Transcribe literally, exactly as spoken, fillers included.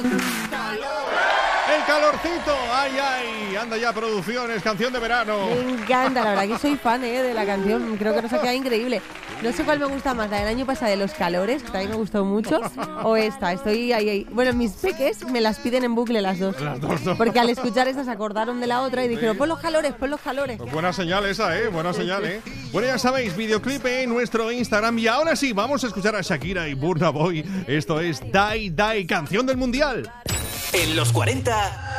El calorcito, ay, ay, anda ya producciones, canción de verano. Me encanta, la verdad que soy fan eh, de la canción, creo que nos ha quedado increíble. No sé cuál me gusta más, la del año pasado de Los Calores, que también me gustó mucho, o esta, estoy ahí, ahí. Bueno, mis peques me las piden en bucle las dos. Las dos, ¿no? Porque al escuchar esta se acordaron de la otra y dijeron, pon los calores, pon los calores. Pues buena señal esa, ¿eh? Buena señal, ¿eh? Bueno, ya sabéis, videoclip en nuestro Instagram. Y ahora sí, vamos a escuchar a Shakira y Burna Boy. Esto es Die Die, canción del Mundial. En los cuarenta...